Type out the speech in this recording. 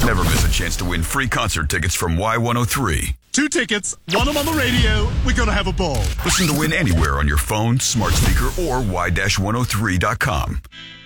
Never miss a chance to win free concert tickets from Y103. 2 tickets, 1 of them on the radio. We're going to have a ball. Listen to Win anywhere on your phone, smart speaker, or Y-103.com.